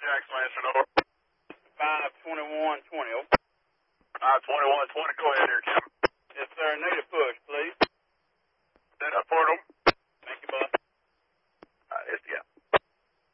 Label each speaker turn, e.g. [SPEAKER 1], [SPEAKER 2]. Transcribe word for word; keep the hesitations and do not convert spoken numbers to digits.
[SPEAKER 1] Jackson, answer over.
[SPEAKER 2] five twenty-one twenty, over.
[SPEAKER 1] five twenty-one twenty, go ahead here, Captain.
[SPEAKER 2] Yes, sir. Need a push, please.
[SPEAKER 1] Set up for them.